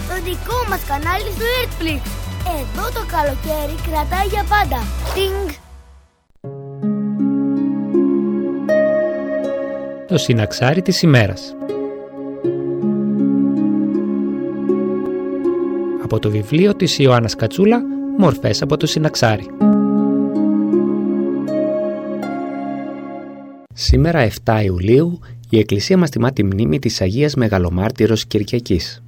Το δικό μας κανάλι στο Netflix. Εδώ το καλοκαίρι κρατάει για πάντα. Τινγκ. Το συναξάρι της ημέρας. Από το βιβλίο της Ιωάννας Κατσούλα, Μορφές από το συναξάρι. Σήμερα 7 Ιουλίου η Εκκλησία μας τιμά τη μνήμη της Αγίας Μεγαλομάρτυρος Κυριακής.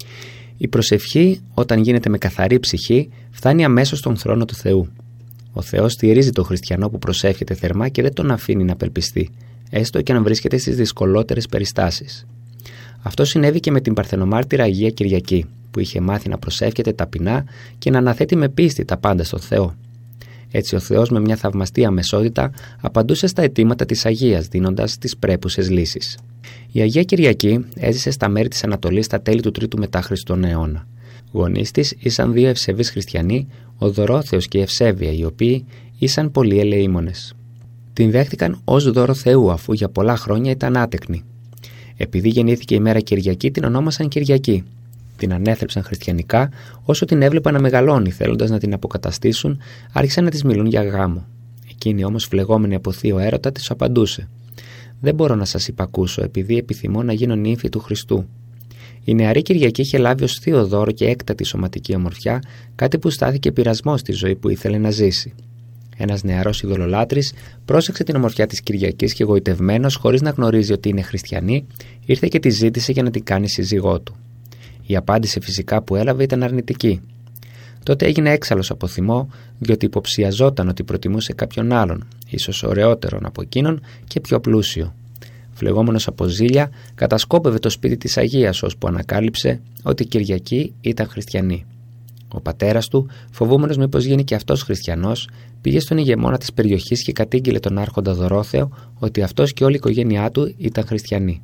Η προσευχή, όταν γίνεται με καθαρή ψυχή, φτάνει αμέσως στον θρόνο του Θεού. Ο Θεός στηρίζει τον χριστιανό που προσεύχεται θερμά και δεν τον αφήνει να απελπιστεί, έστω και αν βρίσκεται στις δυσκολότερες περιστάσεις. Αυτό συνέβη και με την Παρθενομάρτυρα Αγία Κυριακή, που είχε μάθει να προσεύχεται ταπεινά και να αναθέτει με πίστη τα πάντα στον Θεό. Έτσι ο Θεός με μια θαυμαστή αμεσότητα απαντούσε στα αιτήματα της Αγίας, δίνοντας τις πρέπουσες λύσεις. Η Αγία Κυριακή έζησε στα μέρη της Ανατολής στα τέλη του 3ου μετά Χριστόν αιώνα. Γονείς της ήσαν δύο ευσεβείς χριστιανοί, ο Δωρόθεος και η Ευσέβεια, οι οποίοι ήσαν πολύ ελεήμονες. Την δέχτηκαν ως δώρο Θεού, αφού για πολλά χρόνια ήταν άτεκνη. Επειδή γεννήθηκε η μέρα Κυριακή, την ονόμασαν Κυριακή. Την ανέθρεψαν χριστιανικά, όσο την έβλεπαν να μεγαλώνει, θέλοντας να την αποκαταστήσουν, άρχισαν να της μιλούν για γάμο. Εκείνη όμως, φλεγόμενη από θείο έρωτα, της απαντούσε: «Δεν μπορώ να σας υπακούσω, επειδή επιθυμώ να γίνω νύμφη του Χριστού». Η νεαρή Κυριακή είχε λάβει ως θείο δώρο και έκτατη σωματική ομορφιά, κάτι που στάθηκε πειρασμό στη ζωή που ήθελε να ζήσει. Ένας νεαρός ειδωλολάτρης πρόσεξε την ομορφιά της Κυριακής και, γοητευμένος, χωρίς να γνωρίζει ότι είναι χριστιανή, ήρθε και τη ζήτησε για να την κάνει σύζυγό του. Η απάντηση φυσικά που έλαβε ήταν αρνητική. Τότε έγινε έξαλλος από θυμό, διότι υποψιαζόταν ότι προτιμούσε κάποιον άλλον, ίσως ωραιότερον από εκείνον και πιο πλούσιο. Φλεγόμενος από ζήλια, κατασκόπευε το σπίτι της Αγίας, ώσπου ανακάλυψε ότι η Κυριακή ήταν χριστιανή. Ο πατέρας του, φοβούμενος μήπως γίνει και αυτός χριστιανός, πήγε στον ηγεμόνα της περιοχής και κατήγγειλε τον άρχοντα Δωρόθεο ότι αυτός και όλη η οικογένειά του ήταν χριστιανοί.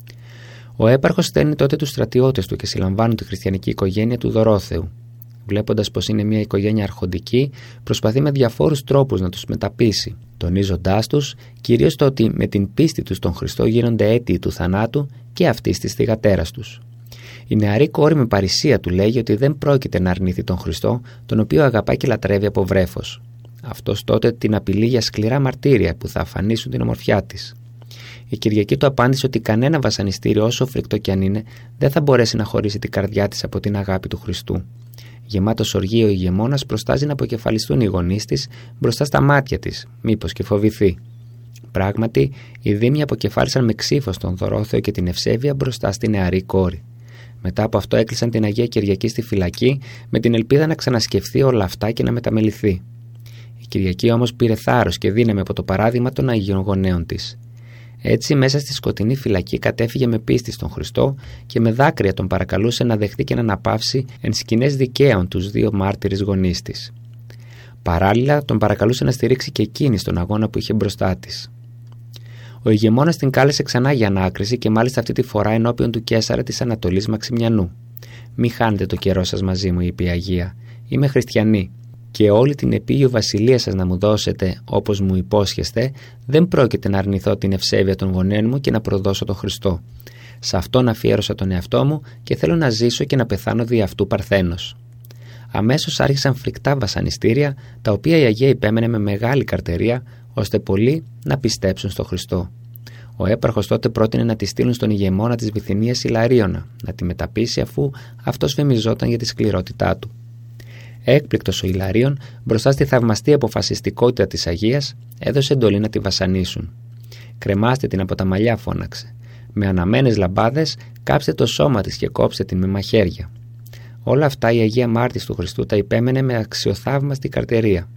Ο έπαρχος στέλνει τότε τους στρατιώτες του και συλλαμβάνουν τη χριστιανική οικογένεια του Δωρόθεου. Βλέποντας πως είναι μια οικογένεια αρχοντική, προσπαθεί με διαφόρους τρόπους να τους μεταπείσει, τονίζοντάς τους κυρίως το ότι με την πίστη τους στον Χριστό γίνονται αίτιοι του θανάτου και αυτής της θυγατέρας τους. Η νεαρή κόρη με παρησία του λέγει ότι δεν πρόκειται να αρνηθεί τον Χριστό, τον οποίο αγαπά και λατρεύει από βρέφος. Αυτός τότε την απειλεί για σκληρά μαρτύρια που θα αφανίσουν την ομορφιά της. Η Κυριακή του απάντησε ότι κανένα βασανιστήριο, όσο φρικτό κι αν είναι, δεν θα μπορέσει να χωρίσει την καρδιά της από την αγάπη του Χριστού. Γεμάτος οργή, ο ηγεμόνας προστάζει να αποκεφαλιστούν οι γονείς της μπροστά στα μάτια της, μήπως και φοβηθεί. Πράγματι, οι δήμοι αποκεφάλισαν με ξύφος τον Δωρόθεο και την Ευσέβεια μπροστά στη νεαρή κόρη. Μετά από αυτό έκλεισαν την Αγία Κυριακή στη φυλακή, με την ελπίδα να ξανασκεφτεί όλα αυτά και να μεταμεληθεί. Η Κυριακή όμως πήρε θάρρος και δύναμη από το παράδειγμα των Αγίων Γονέων της. Έτσι, μέσα στη σκοτεινή φυλακή κατέφυγε με πίστη στον Χριστό και με δάκρυα τον παρακαλούσε να δεχτεί και να αναπαύσει εν σκηνές δικαίων τους δύο μάρτυρες γονείς της. Παράλληλα, τον παρακαλούσε να στηρίξει και εκείνη στον αγώνα που είχε μπροστά της. Ο ηγεμόνας την κάλεσε ξανά για ανάκριση και μάλιστα αυτή τη φορά ενώπιον του Καίσαρα της Ανατολής Μαξιμιανού. «Μη χάνετε το καιρό σας μαζί μου», είπε η Αγία. «Είμαι χριστιανή. Και όλη την επίγειο βασιλεία σας να μου δώσετε όπως μου υπόσχεστε, δεν πρόκειται να αρνηθώ την ευσέβεια των γονέων μου και να προδώσω τον Χριστό. Σε αυτόν αφιέρωσα τον εαυτό μου και θέλω να ζήσω και να πεθάνω δι' αυτού παρθένος». Αμέσως άρχισαν φρικτά βασανιστήρια, τα οποία η Αγία υπέμενε με μεγάλη καρτερία, ώστε πολλοί να πιστέψουν στον Χριστό. Ο έπαρχος τότε πρότεινε να τη στείλουν στον ηγεμόνα της Βυθινίας Ιλαρίωνα, να τη μεταπείσει, αφού αυτός φημιζόταν για τη σκληρότητά του. Έκπληκτος ο Ιλαρίων, μπροστά στη θαυμαστή αποφασιστικότητα της Αγίας, έδωσε εντολή να τη βασανίσουν. «Κρεμάστε την από τα μαλλιά», φώναξε. «Με αναμένες λαμπάδες κάψτε το σώμα της και κόψτε την με μαχαίρια». Όλα αυτά η Αγία Μάρτης του Χριστού τα υπέμενε με αξιοθαύμαστη καρτερία.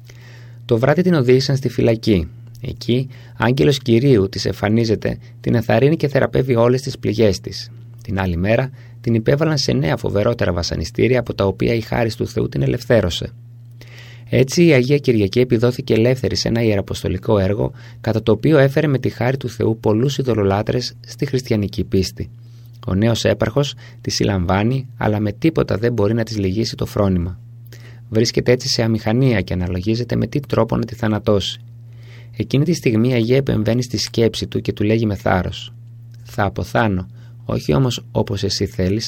Το βράδυ την οδήγησαν στη φυλακή. Εκεί, άγγελος Κυρίου της εμφανίζεται, την ενθαρρύνει και θεραπεύει όλες τις πληγές της. Την άλλη μέρα την υπέβαλαν σε νέα φοβερότερα βασανιστήρια, από τα οποία η χάρις του Θεού την ελευθέρωσε. Έτσι η Αγία Κυριακή επιδόθηκε ελεύθερη σε ένα ιεραποστολικό έργο, κατά το οποίο έφερε με τη χάρη του Θεού πολλούς ειδωλολάτρες στη χριστιανική πίστη. Ο νέος έπαρχος τη συλλαμβάνει, αλλά με τίποτα δεν μπορεί να της λυγίσει το φρόνημα. Βρίσκεται έτσι σε αμηχανία και αναλογίζεται με τι τρόπο να τη θανατώσει. Εκείνη τη στιγμή η Αγία επεμβαίνει στη σκέψη του και του λέγει με θάρρος: «Θα αποθάνω, όχι όμως όπως εσύ θέλεις,